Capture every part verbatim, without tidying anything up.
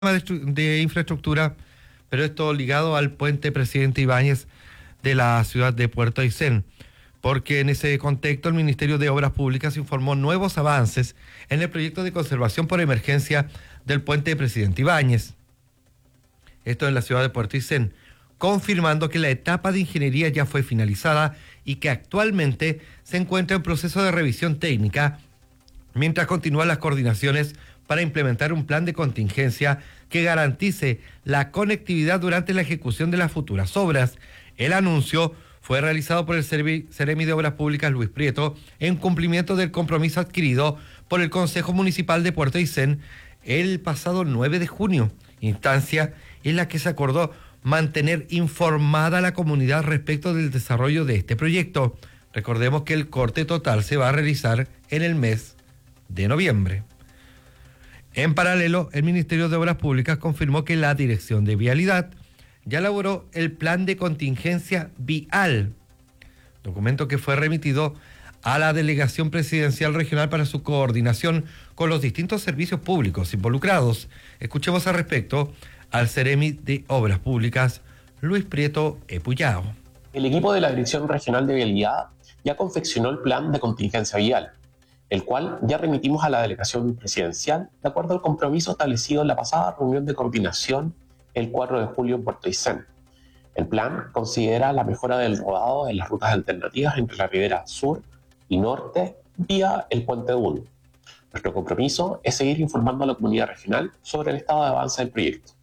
de infraestructura, pero esto ligado al puente Presidente Ibáñez de la ciudad de Puerto Aysén, porque en ese contexto el Ministerio de Obras Públicas informó nuevos avances en el proyecto de conservación por emergencia del puente Presidente Ibáñez. Esto en la ciudad de Puerto Aysén, confirmando que la etapa de ingeniería ya fue finalizada y que actualmente se encuentra en proceso de revisión técnica, mientras continúan las coordinaciones para implementar un plan de contingencia que garantice la conectividad durante la ejecución de las futuras obras. El anuncio fue realizado por el Seremi de Obras Públicas Luis Prieto en cumplimiento del compromiso adquirido por el Consejo Municipal de Puerto Aysén el pasado nueve de junio, instancia en la que se acordó mantener informada a la comunidad respecto del desarrollo de este proyecto. Recordemos que el corte total se va a realizar en el mes de noviembre. En paralelo, el Ministerio de Obras Públicas confirmó que la Dirección de Vialidad ya elaboró el plan de contingencia vial, documento que fue remitido a la Delegación Presidencial Regional para su coordinación con los distintos servicios públicos involucrados. Escuchemos al respecto al Seremi de Obras Públicas, Luis Prieto Epullao. El equipo de la Dirección Regional de Vialidad ya confeccionó el plan de contingencia vial, el cual ya remitimos a la Delegación Presidencial de acuerdo al compromiso establecido en la pasada reunión de coordinación el cuatro de julio en Puerto Aysén. El plan considera la mejora del rodado en las rutas alternativas entre la ribera sur y norte vía el Puente Dún. Nuestro compromiso es seguir informando a la comunidad regional sobre el estado de avance del proyecto.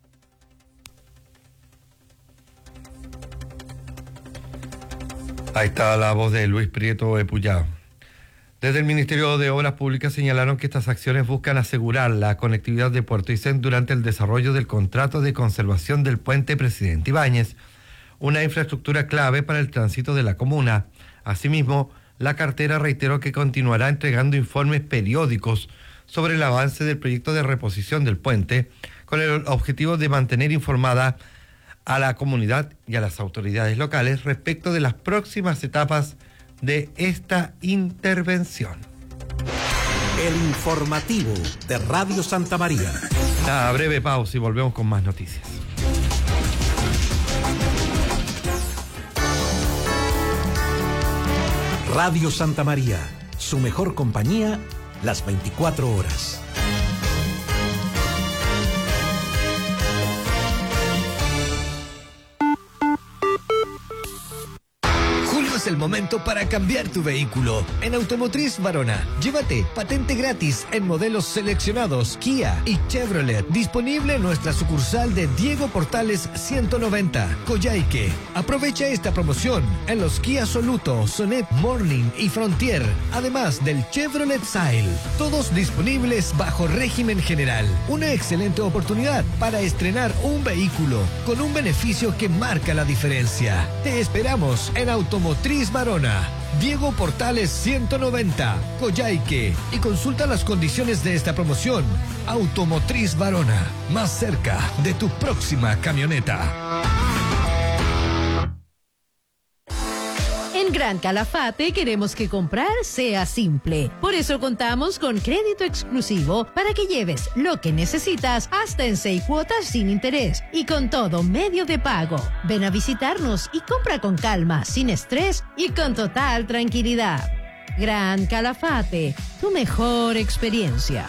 Ahí está la voz de Luis Prieto Epullao. Desde el Ministerio de Obras Públicas señalaron que estas acciones buscan asegurar la conectividad de Puerto Aysén durante el desarrollo del contrato de conservación del puente Presidente Ibáñez, una infraestructura clave para el tránsito de la comuna. Asimismo, la cartera reiteró que continuará entregando informes periódicos sobre el avance del proyecto de reposición del puente, con el objetivo de mantener informada a la comunidad y a las autoridades locales respecto de las próximas etapas de esta intervención. El informativo de Radio Santa María. Una breve pausa y volvemos con más noticias. Radio Santa María, su mejor compañía, las veinticuatro horas. Es el momento para cambiar tu vehículo. En Automotriz Varona, llévate patente gratis en modelos seleccionados Kia y Chevrolet. Disponible en nuestra sucursal de Diego Portales ciento noventa, Coyhaique. Aprovecha esta promoción en los Kia Soluto, Sonet Morning y Frontier, además del Chevrolet Sail. Todos disponibles bajo régimen general. Una excelente oportunidad para estrenar un vehículo con un beneficio que marca la diferencia. Te esperamos en Automotriz Varona, Diego Portales ciento noventa, Coyhaique, y consulta las condiciones de esta promoción. Automotriz Varona, más cerca de tu próxima camioneta. En Gran Calafate queremos que comprar sea simple. Por eso contamos con crédito exclusivo para que lleves lo que necesitas hasta en seis cuotas sin interés y con todo medio de pago. Ven a visitarnos y compra con calma, sin estrés y con total tranquilidad. Gran Calafate, tu mejor experiencia.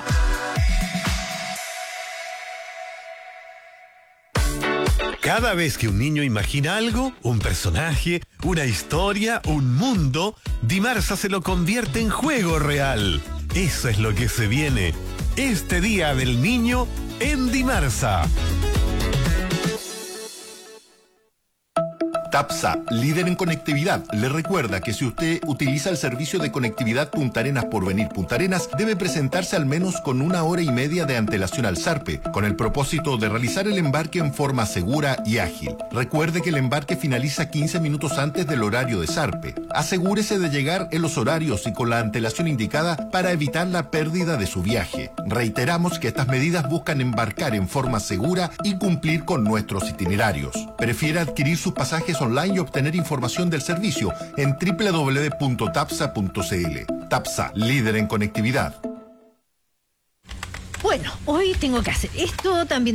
Cada vez que un niño imagina algo, un personaje, una historia, un mundo, Dimarsa se lo convierte en juego real. Eso es lo que se viene este Día del Niño en Dimarsa. TAPSA, líder en conectividad, le recuerda que si usted utiliza el servicio de conectividad Punta Arenas por Venir Punta Arenas, debe presentarse al menos con una hora y media de antelación al Zarpe, con el propósito de realizar el embarque en forma segura y ágil. Recuerde que el embarque finaliza quince minutos antes del horario de Zarpe. Asegúrese de llegar en los horarios y con la antelación indicada para evitar la pérdida de su viaje. Reiteramos que estas medidas buscan embarcar en forma segura y cumplir con nuestros itinerarios. Prefiere adquirir sus pasajes online y obtener información del servicio en doble u doble u doble u punto tapsa punto c l. TAPSA, líder en conectividad. Bueno, hoy tengo que hacer esto, también